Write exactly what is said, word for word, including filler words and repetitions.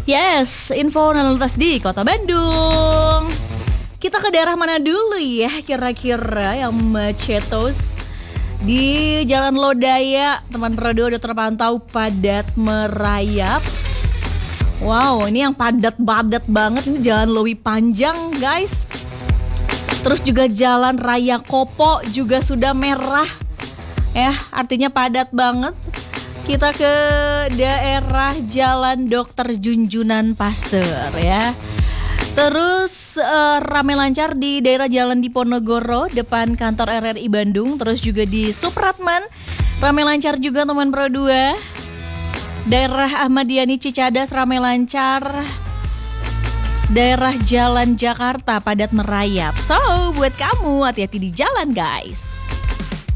Yes, info lalu lintas di Kota Bandung. Kita ke daerah mana dulu ya kira-kira yang macetos? Di Jalan Lodaya, teman radio udah terpantau padat merayap. Wow, ini yang padat-padat banget. Ini Jalan Lewi Panjang guys. Terus juga Jalan Raya Kopo juga sudah merah. Ya, artinya padat banget. Kita ke daerah Jalan Dokter Junjunan Pasteur ya. Terus uh, rame lancar di daerah Jalan Diponegoro depan kantor R R I Bandung. Terus juga di Supratman rame lancar juga teman Pro dua. Daerah Ahmad Yani Cicadas rame lancar. Daerah Jalan Jakarta padat merayap. So buat kamu hati-hati di jalan guys.